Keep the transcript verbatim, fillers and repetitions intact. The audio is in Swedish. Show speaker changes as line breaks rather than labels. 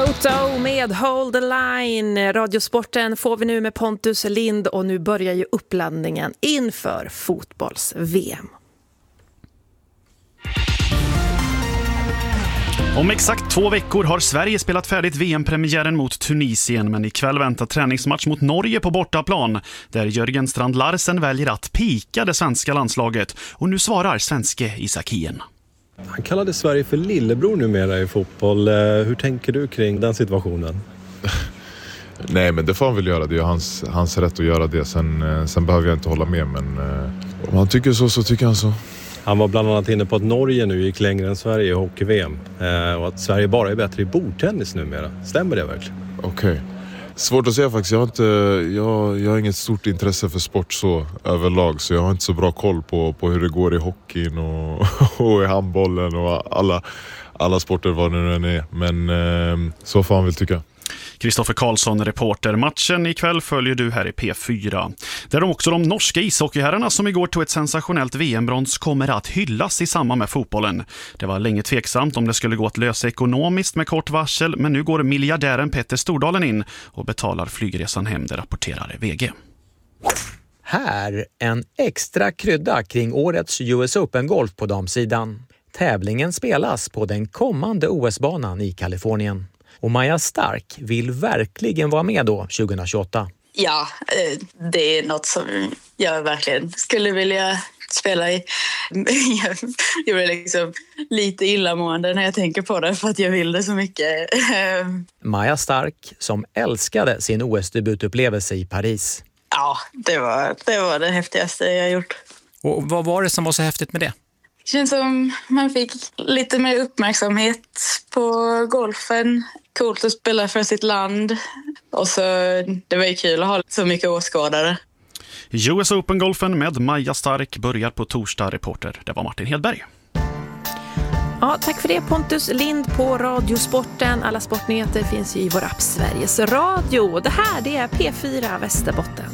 Toto med Hold the Line. Radiosporten får vi nu med Pontus Lind och nu börjar ju uppladdningen inför fotbolls-V M.
Om exakt två veckor har Sverige spelat färdigt V M-premiären mot Tunisien, men ikväll väntar träningsmatch mot Norge på bortaplan där Jörgen Strand Larsen väljer att pika det svenska landslaget. Och nu svarar svenske Isak Hien.
Han kallade Sverige för lillebror numera i fotboll. Hur tänker du kring den situationen?
Nej, men det får han väl göra. Det är hans, hans rätt att göra det. Sen, sen behöver jag inte hålla med, men om han tycker så så tycker han så.
Han var bland annat inne på att Norge nu gick längre än Sverige i hockey-V M. Och att Sverige bara är bättre i bordtennis numera. Stämmer det verkligen?
Okej. Okay. Svårt att säga faktiskt. Jag har, inte, jag, jag har inget stort intresse för sport så överlag. Så jag har inte så bra koll på, på hur det går i hockeyn och, och i handbollen och alla, alla sporter vad det nu än är. Men eh, så får han väl tycka.
Kristoffer Karlsson, reporter. Matchen ikväll följer du här i P fyra. Där också de norska ishockeyherrarna som igår tog ett sensationellt V M-brons kommer att hyllas i samband med fotbollen. Det var länge tveksamt om det skulle gå att lösa ekonomiskt med kort varsel, men nu går miljardären Petter Stordalen in och betalar flygresan hem, det rapporterar V G.
Här en extra krydda kring årets U S Open-golf på damsidan. Tävlingen spelas på den kommande O S-banan i Kalifornien. Och Maja Stark vill verkligen vara med då tjugohundratjugoåtta.
Ja, det är något som jag verkligen skulle vilja spela i. Jag blir liksom lite illamående när jag tänker på det för att jag vill det så mycket.
Maja Stark som älskade sin O S-debutupplevelse i Paris.
Ja, det var, det var det häftigaste jag gjort.
Och vad var det som var så häftigt med det?
Det känns som man fick lite mer uppmärksamhet på golfen. Coolt att spela för sitt land. Och så det var ju kul att ha så mycket åskådare.
U S Open-golfen med Maja Stark börjar på torsdag, reporter. Det var Martin Hedberg.
Ja, tack för det Pontus Lind på Radiosporten. Alla sportnyheter finns ju i vår app Sveriges Radio. Det här det är P fyra Västerbotten.